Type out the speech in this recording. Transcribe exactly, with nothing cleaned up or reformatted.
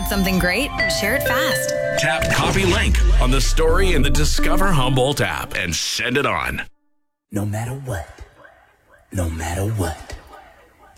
Heard something great? Share it fast. Tap copy link on the story in the Discover Humboldt app and send it on. No matter what, no matter what.